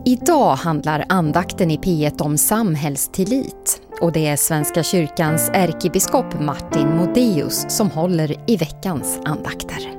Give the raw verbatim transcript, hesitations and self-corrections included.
Idag handlar andakten i P ett om samhällstillit och det är Svenska kyrkans ärkebiskop Martin Modéus som håller i veckans andakter.